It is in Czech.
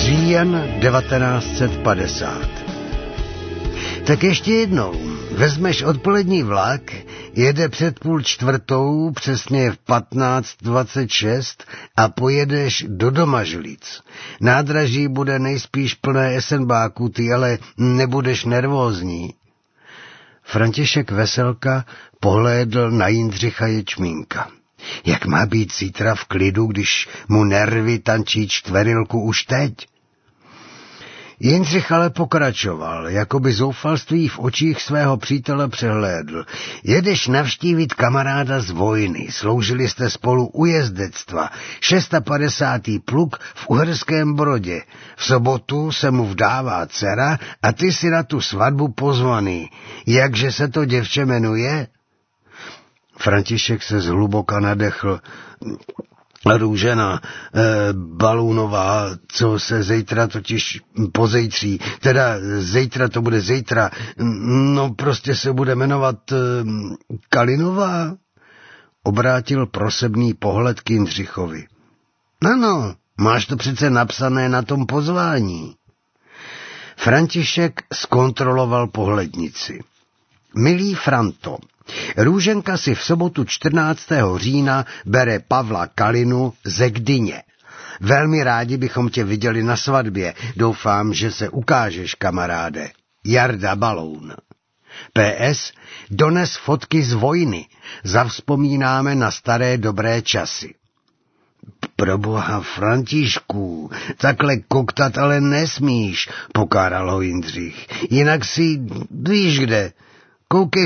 Říjen 1950. Tak ještě jednou. Vezmeš odpolední vlak, jede před 3:30, přesně v 15:26 a pojedeš do Domažlic. Nádraží bude nejspíš plné esenbáků, ty ale nebudeš nervózní. František Veselka pohlédl na Jindřicha Ječmínka. Jak má být zítra v klidu, když mu nervy tančí čtverilku už teď? Jindřich ale pokračoval, jako by zoufalství v očích svého přítele přehlédl. Jedeš navštívit kamaráda z vojny, sloužili jste spolu u jezdectva, 650. pluk v Uherském Brodě. V sobotu se mu vdává dcera a ty si na tu svatbu pozvaný. Jakže se to děvče jmenuje? František se zhluboka nadechl. Růžena, Balůnová, co se zítra totiž pozejtří, teda zítra to bude zítra, no prostě se bude jmenovat Kalinová? Obrátil prosebný pohled k Jindřichovi. No, máš to přece napsané na tom pozvání. František zkontroloval pohlednici. Milý Franto, Růženka si v sobotu 14. října bere Pavla Kalinu ze Gdyně. Velmi rádi bychom tě viděli na svatbě. Doufám, že se ukážeš, kamaráde. Jarda Baloun. PS. Dones fotky z vojny. Zavzpomínáme na staré dobré časy. Proboha, Františku, takhle koktat ale nesmíš, pokáral ho Jindřich. Jinak si, víš kde, koukej